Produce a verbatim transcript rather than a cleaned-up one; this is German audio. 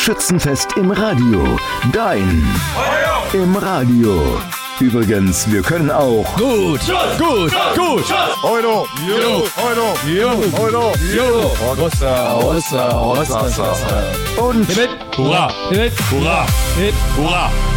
Schützenfest im Radio. Dein Feuer im Radio. Übrigens, wir können auch gut, gut, gut. Euro, Jo, Euro, jo, Euro, jo. Rossa, Rossa, Rossa, Rossa. und Hit, hurra, hit, hurra, hit, hurra.